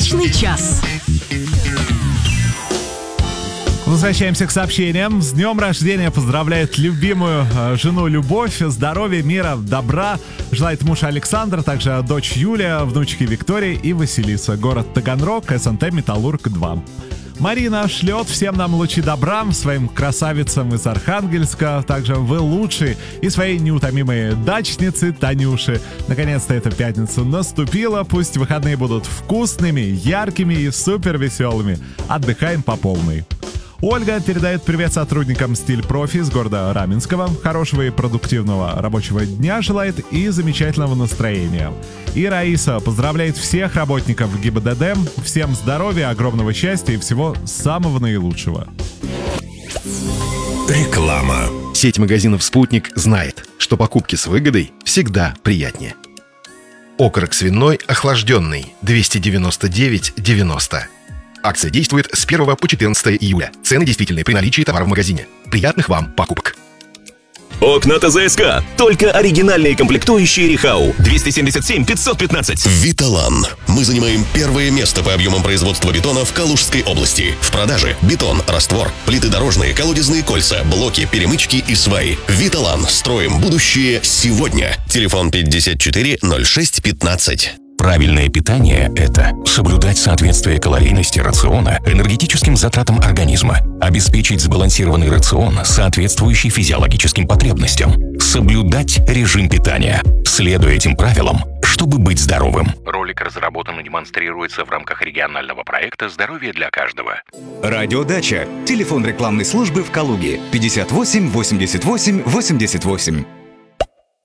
Дачный час. Возвращаемся к сообщениям. С днем рождения поздравляет любимую жену Любовь, здоровья, мира, добра. Желает муж Александр, также дочь Юлия, внучки Виктория и Василиса. Город Таганрог, СНТ Металлург-2. Марина шлет всем нам лучи добра, своим красавицам из Архангельска. Также вы лучшие, и своей неутомимой дачнице Танюше. Наконец-то эта пятница наступила. Пусть выходные будут вкусными, яркими и супер веселыми. Отдыхаем по полной. Ольга передает привет сотрудникам «Стиль Профи» из города Раменского. Хорошего и продуктивного рабочего дня желает и замечательного настроения. И Раиса поздравляет всех работников ГИБДД. Всем здоровья, огромного счастья и всего самого наилучшего. Реклама. Сеть магазинов «Спутник» знает, что покупки с выгодой всегда приятнее. Окорок свиной охлажденный 299,90. Акция действует с 1 по 14 июля. Цены действительны при наличии товара в магазине. Приятных вам покупок. Окна ТЗСК. Только оригинальные комплектующие Рихау. 277 515. Виталан. Мы занимаем первое место по объемам производства бетона в Калужской области. В продаже бетон, раствор, плиты дорожные, колодезные кольца, блоки, перемычки и сваи. Виталан. Строим будущее сегодня. Телефон 54 06 15. Правильное питание – это соблюдать соответствие калорийности рациона энергетическим затратам организма, обеспечить сбалансированный рацион, соответствующий физиологическим потребностям, соблюдать режим питания, следуя этим правилам, чтобы быть здоровым. Ролик разработан и демонстрируется в рамках регионального проекта «Здоровье для каждого». Радиодача. Телефон рекламной службы в Калуге 58 88 88.